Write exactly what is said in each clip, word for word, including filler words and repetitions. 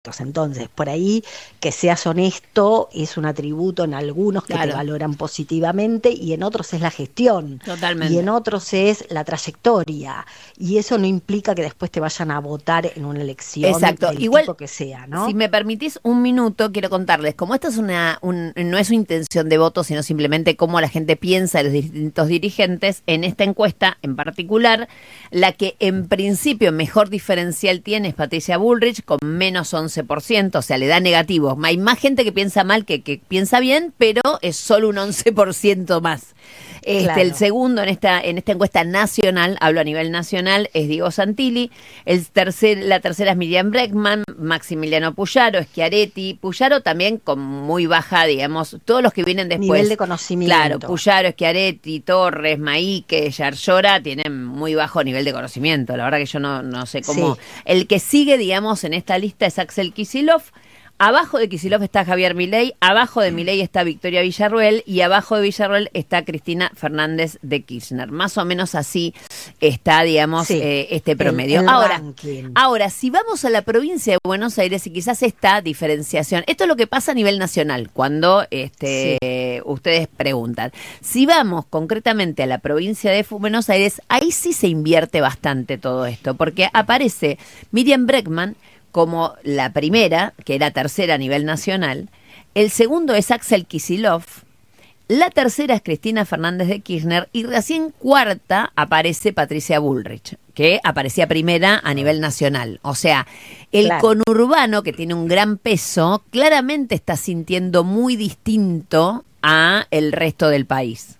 Entonces, por ahí que seas honesto es un atributo en algunos que Claro. te valoran positivamente y en otros es la gestión y en Totalmente. otros es la trayectoria y eso no implica que después te vayan a votar en una elección Exacto. del Igual, tipo que sea, si ¿no? me permitís un minuto, quiero contarles, como esta es una, un- no es una intención de voto, sino simplemente cómo la gente piensa de los distintos dirigentes, en esta encuesta en particular, la que en principio mejor diferencial tiene es Patricia Bullrich, con menos once por ciento, o sea, le da negativo. Hay más gente que piensa mal que, que piensa bien, pero es solo un once por ciento más. Este, el Claro. segundo en esta, en esta encuesta nacional, hablo a nivel nacional, es Diego Santilli. El tercer, la tercera es Miriam Bregman, Maximiliano Puyaro, Schiaretti. Puyaro también con muy baja, digamos, todos los que vienen Nivel de después. Claro, conocimiento. Puyaro, Schiaretti, Torres, Maíque, Yarlora tienen muy bajo nivel de conocimiento. La verdad que yo no, no sé cómo. Sí. El que sigue, digamos, en esta lista es Axel Kicillof. Abajo de Kicillof está Javier Milei, abajo de Milei está Victoria Villarruel y abajo de Villarruel está Cristina Fernández de Kirchner. Más o menos así está, digamos, Sí, eh, este el, promedio. el Ahora, ranking. ahora, si vamos a la provincia de Buenos Aires y quizás esta diferenciación, esto es lo que pasa a nivel nacional, cuando este, Sí. ustedes preguntan. Si vamos concretamente a la provincia de Buenos Aires, ahí sí se invierte bastante todo esto, porque aparece Miriam Bregman como la primera, que era tercera a nivel nacional, el segundo es Axel Kicillof, la tercera es Cristina Fernández de Kirchner y recién cuarta aparece Patricia Bullrich, que aparecía primera a nivel nacional. O sea, el Claro. conurbano, que tiene un gran peso, claramente está sintiendo muy distinto a el resto del país.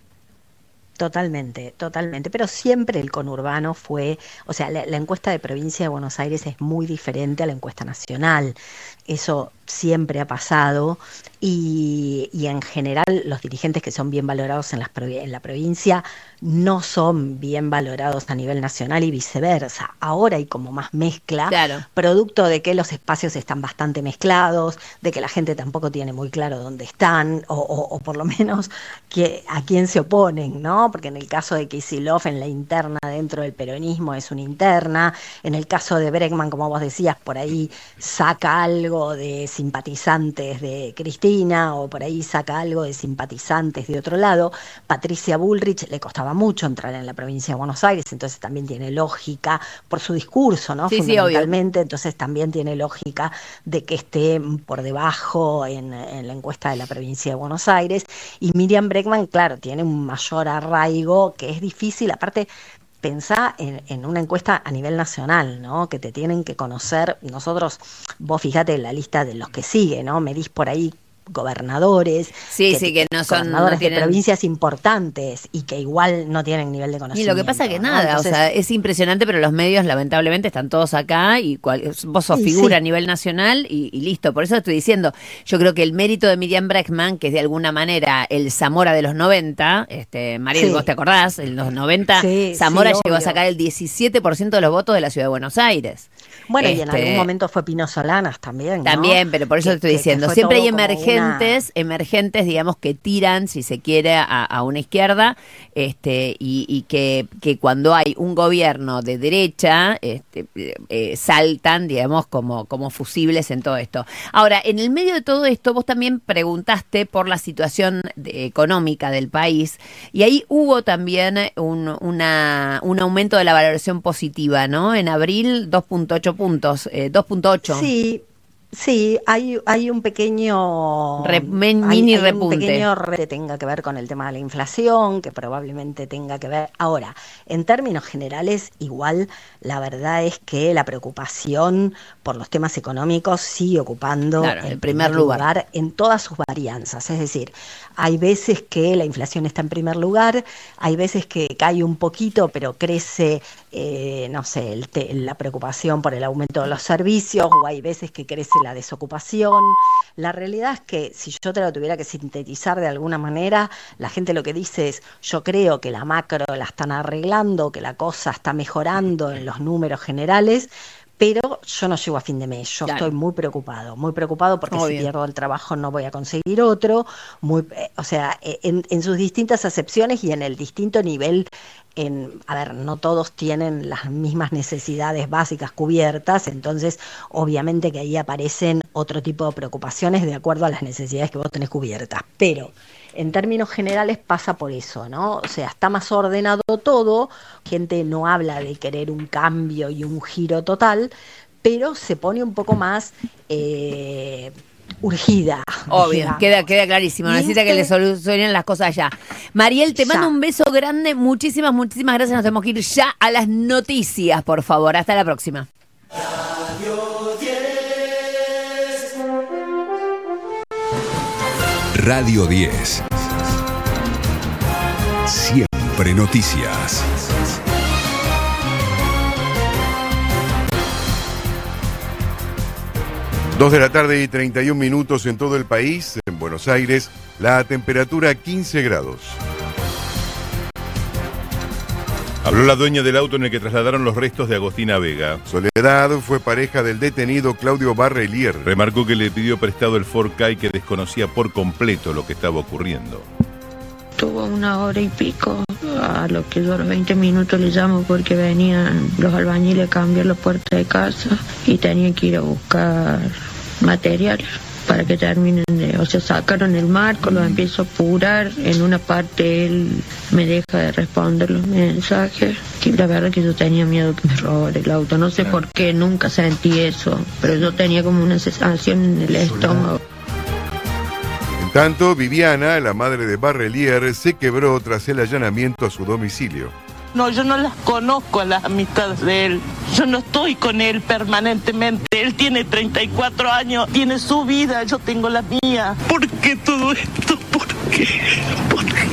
Totalmente, totalmente, pero siempre el conurbano fue, o sea, la, la encuesta de provincia de Buenos Aires es muy diferente a la encuesta nacional, eso siempre ha pasado y, y en general los dirigentes que son bien valorados en, las provi- en la provincia no son bien valorados a nivel nacional y viceversa. Ahora hay como más mezcla, Claro. producto de que los espacios están bastante mezclados, de que la gente tampoco tiene muy claro dónde están o, o- o por lo menos que, a quién se oponen, ¿no? Porque en el caso de Kicillof, en la interna dentro del peronismo es una interna, en el caso de Bregman, como vos decías, por ahí saca algo de simpatizantes de Cristina o por ahí saca algo de simpatizantes de otro lado. Patricia Bullrich le costaba mucho entrar en la provincia de Buenos Aires, entonces también tiene lógica por su discurso, ¿no? Sí, sí, obvio. Fundamentalmente, entonces también tiene lógica de que esté por debajo en, en la encuesta de la provincia de Buenos Aires. Y Miriam Bregman, claro, tiene un mayor arraigo que es difícil, aparte pensá en, en una encuesta a nivel nacional, ¿no? Que te tienen que conocer. Nosotros, vos fíjate en la lista de los que sigue, ¿no? Medís por ahí gobernadores, Sí, que, sí, ti- que no son, no gobernadores de tienen. provincias importantes y que igual no tienen nivel de Y lo que pasa que conocimiento, ¿no? nada, o Entonces, sea, es impresionante, pero los medios lamentablemente están todos acá y cual- vos sos y figura a sí, nivel nacional y, y listo. Por eso estoy diciendo, yo creo que el mérito de Miriam Bregman, que es de alguna manera el Zamora de los noventa, este, Mariel, vos te sí, acordás, en los noventa sí, Zamora sí, llegó a obvio. sacar el diecisiete por ciento de los votos de la ciudad de Buenos Aires. Bueno, y en algún Este, momento fue Pino Solanas también, ¿no? también, pero por eso te Que, estoy que, que diciendo, fue siempre hay todo como una... emergentes, emergentes, digamos, que tiran, si se quiere, a, a una izquierda, este, y, y que, que cuando hay un gobierno de derecha, este, eh, saltan, digamos, como, como fusibles en todo esto. Ahora, en el medio de todo esto, vos también preguntaste por la situación de- económica del país, y ahí hubo también un, una, un aumento de la valoración positiva, ¿no? En abril, dos punto ocho puntos, eh, dos punto ocho. Sí, sí, hay, hay un pequeño, Re- men- hay, mini hay un repunte. pequeño re- que tenga que ver con el tema de la inflación, que probablemente tenga que ver. Ahora, en términos generales, igual la verdad es que la preocupación por los temas económicos sigue ocupando Claro, el el primer primer lugar. lugar en todas sus varianzas. Es decir, hay veces que la inflación está en primer lugar, hay veces que cae un poquito, pero crece, eh, no sé, el te- la preocupación por el aumento de los servicios, o hay veces que crece la desocupación. La realidad es que si yo te lo tuviera que sintetizar de alguna manera, la gente lo que dice es, yo creo que la macro la están arreglando, que la cosa está mejorando en los números generales, pero yo no llego a fin de mes, yo estoy Claro, muy preocupado, muy preocupado porque si obvio. pierdo el trabajo no voy a conseguir otro, muy, eh, o sea, eh, en, en sus distintas acepciones y en el distinto nivel en, a ver, no todos tienen las mismas necesidades básicas cubiertas, entonces obviamente que ahí aparecen otro tipo de preocupaciones de acuerdo a las necesidades que vos tenés cubiertas, pero en términos generales pasa por eso, ¿no? O sea, está más ordenado todo, gente no habla de querer un cambio y un giro total, pero se pone un poco más eh, urgida. Obvio, queda, queda clarísimo. Necesita que le solucionen las cosas ya. Mariel, te ya. mando un beso grande. Muchísimas, muchísimas gracias. Nos tenemos que ir ya a las noticias, por favor. Hasta la próxima. Radio diez. Radio diez. Siempre noticias. Dos de la tarde y treinta y un minutos en todo el país. En Buenos Aires, la temperatura quince grados. Habló la dueña del auto en el que trasladaron los restos de Agostina Vega. Soledad fue pareja del detenido Claudio Barrelier. Remarcó que le pidió prestado el Ford Ka y que desconocía por completo lo que estaba ocurriendo. Tuvo una hora y pico, a lo que yo a los veinte minutos le llamo porque venían los albañiles a cambiar la puerta de casa y tenían que ir a buscar material para que terminen de, o sea, sacaron el marco, lo empiezo a apurar, en una parte él me deja de responder los mensajes, que la verdad que yo tenía miedo que me robara el auto, no sé por qué, nunca sentí eso, pero yo tenía como una sensación en el estómago. En tanto, Viviana, la madre de Barrelier, se quebró tras el allanamiento a su domicilio. No, yo no las conozco a las amistades de él. Yo no estoy con él permanentemente. Él tiene treinta y cuatro años, tiene su vida, yo tengo la mía. ¿Por qué todo esto? ¿Por qué? ¿Por qué?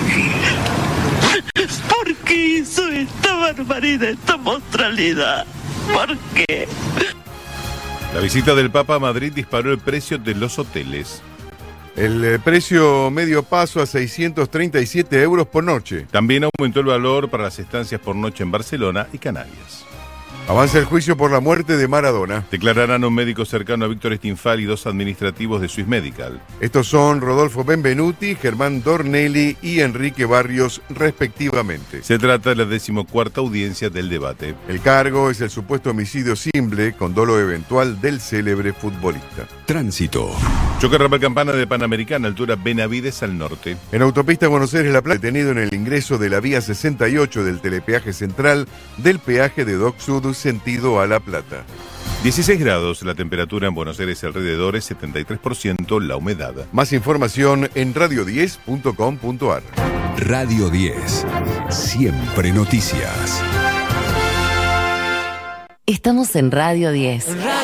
¿Por qué hizo esta barbaridad, esta monstrualidad? ¿Por qué? La visita del Papa a Madrid disparó el precio de los hoteles. El precio medio pasó a seiscientos treinta y siete euros por noche. También aumentó el valor para las estancias por noche en Barcelona y Canarias. Avanza el juicio por la muerte de Maradona. Declararán a un médico cercano a Víctor Stinfal y dos administrativos de Swiss Medical. Estos son Rodolfo Benvenuti, Germán Dornelli y Enrique Barrios, respectivamente. Se trata de la decimocuarta audiencia del debate. El cargo es el supuesto homicidio simple con dolo eventual del célebre futbolista. Tránsito. Choque Ramal Campana de Panamericana, altura Benavides al norte. En autopista Buenos Aires-La Plata, detenido en el ingreso de la vía sesenta y ocho del telepeaje central del peaje de Dock Sud sentido a La Plata. dieciséis grados la temperatura en Buenos Aires y alrededores, setenta y tres por ciento la humedad. Más información en radio diez punto com punto ar. Radio diez, siempre noticias. Estamos en Radio diez.